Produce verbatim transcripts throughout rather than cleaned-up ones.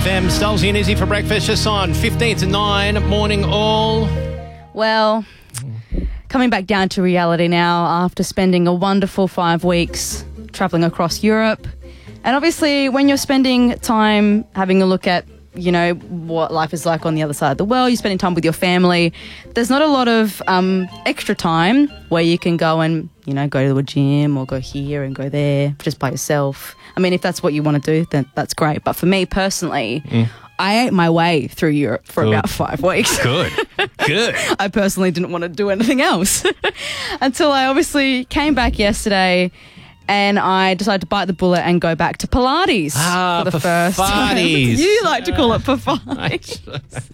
F M. Stolzy and Izzy for breakfast just on fifteen to nine. Morning all. Well, coming back down to reality now after spending a wonderful five weeks travelling across Europe. And obviously when you're spending time having a look at, you know, what life is like on the other side of the world, you're spending time with your family, there's not a lot of um, extra time where you can go and, you know, go to a gym or go here and go there just by yourself. I mean, if that's what you want to do, then that's great. But for me personally, mm. I ate my way through Europe for Good. about five weeks. Good. Good. I personally didn't want to do anything else until I obviously came back yesterday and I decided to bite the bullet and go back to Pilates ah, for the first time. You like to call it Pilates.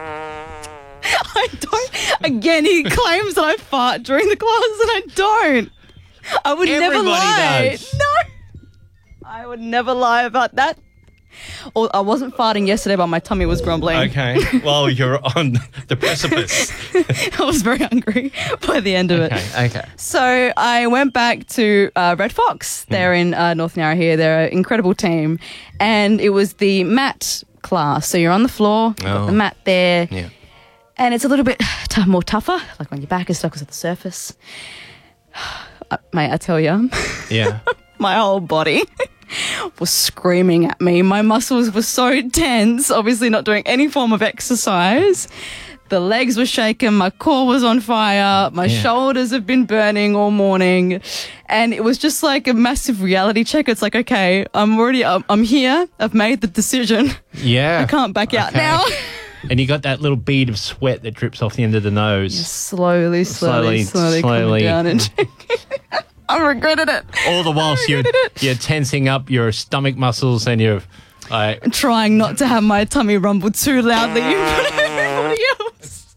I don't. Again, he claims that I fart during the classes and I don't. I would Everybody never lie. Does. No. I would never lie about that. Or I wasn't farting yesterday, but my tummy was grumbling. Okay. Well, you're on the precipice. I was very hungry by the end of okay, it. Okay. So I went back to uh, Red Fox. They're mm. in uh, North Narra here. They're an incredible team. And it was the mat class. So you're on the floor, you've got oh. the mat there. Yeah. And it's a little bit tough, more tougher, like when your back is stuck to the surface. Uh, mate, I tell you. Yeah. My whole body was screaming at me. My muscles were so tense, obviously not doing any form of exercise. The legs were shaking, my core was on fire, my yeah. shoulders have been burning all morning. And it was just like a massive reality check. It's like, okay, I'm already, I'm, I'm here. I've made the decision. Yeah. I can't back out okay. now. And you got that little bead of sweat that drips off the end of the nose. Yeah, slowly, slowly, slowly, slowly, slowly. down and I regretted it. All the whilst you're, you're tensing up your stomach muscles and you're like... trying not to have my tummy rumble too loudly in front of everybody else.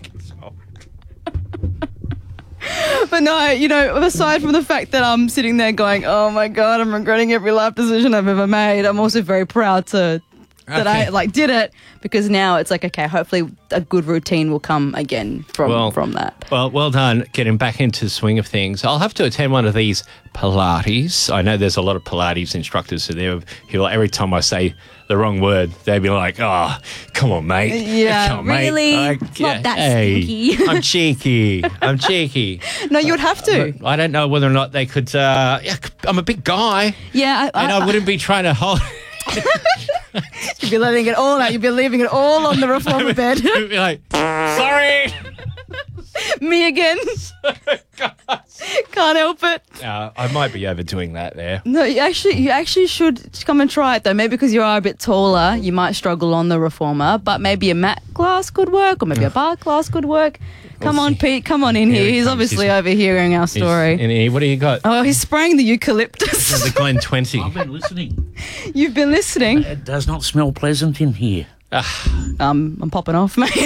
But no, you know, aside from the fact that I'm sitting there going, oh my God, I'm regretting every life decision I've ever made, I'm also very proud to... that okay. I like did it because now it's like, okay, hopefully a good routine will come again from, well, from that. Well, well done getting back into the swing of things. I'll have to attend one of these Pilates. I know there's a lot of Pilates instructors so there who every time I say the wrong word, they'd be like, oh, come on, mate. Yeah, come on, really? Mate. It's not that hey, stinky. I'm cheeky. I'm cheeky. No, you would have to. But I don't know whether or not they could. Uh, yeah, I'm a big guy. Yeah. I, and I, I wouldn't be trying to hold... You'd be letting it all out. You'd be leaving it all on the reformer bed. You'd be like, sorry. Me again. Can't help it. Uh, I might be overdoing that there. No, you actually, you actually should come and try it though. Maybe because you are a bit taller, you might struggle on the reformer, but maybe a mat class could work, or maybe a bar class could work. Come we'll on, see. Pete. Come on in here. here He's comes. obviously he's, overhearing our story. In here. What do you got? Oh, he's spraying the eucalyptus. The Glen twenty. I've been listening. You've been listening? It does not smell pleasant in here. um, I'm popping off, mate.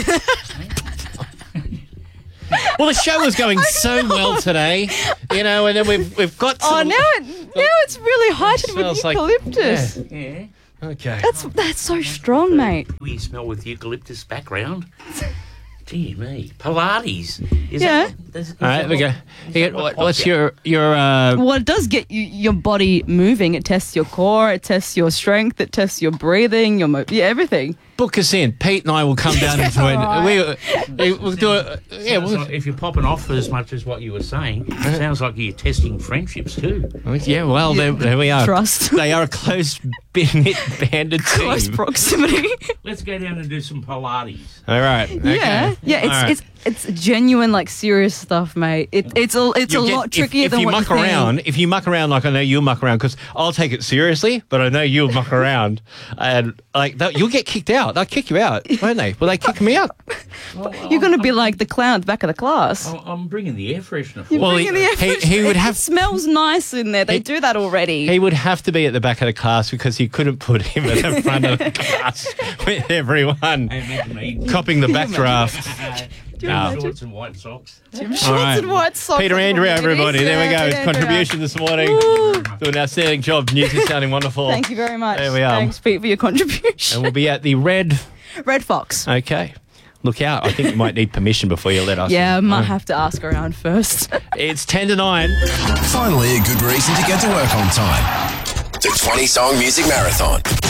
Well, the show was going so well today, you know, and then we've we've got some... Oh, now it now it's really heightened with eucalyptus. Like, yeah. yeah. Okay. That's that's so strong, mate. We smell with eucalyptus background. Dear me, Pilates. Is yeah. That, is, is All right, we go. That what, what's your your? Uh... Well, it does get you, your body moving. It tests your core. It tests your strength. It tests your breathing. Your mo- yeah, everything. Book us in. Pete and I will come down and join. Right. We, we we'll do it. Yeah, we'll... like if you're popping off as much as what you were saying, it sounds like you're testing friendships too. Yeah, well, yeah. There, there we are. Trust. They are a close knit banded team. Close proximity. Let's go down and do some Pilates. All right. Okay. Yeah, yeah. It's right. it's it's genuine, like serious stuff, mate. It, it's a it's You'll a get, lot trickier if, if than you what muck you think. around. If you muck around, like I know you'll muck around, because I'll take it seriously, but I know you'll muck around, and like you'll get kicked out. They'll kick you out, won't they? Will they kick me out? Well, You're going to I'm, be like the clown at the back of the class. I'm, I'm bringing the air freshener. For You're Well, bringing he- the air he- freshener. he would have- It smells nice in there. They He- do that already. He would have to be at the back of the class because you couldn't put him at the front of the class with everyone copying the backdraft. Uh, shorts and white socks. Shorts All right. and white socks. Peter Andrew, everybody. There we go. Yeah, His Peter contribution this morning. Woo. Do an outstanding job. News is sounding wonderful. Thank you very much. There we are. Thanks, Pete, for your contribution. And we'll be at the Red. Red Fox. Okay. Look out. I think you might need permission before you let us. Yeah, I in. might have to ask around first. It's ten to nine. Finally, a good reason to get to work on time. The twenty song music marathon.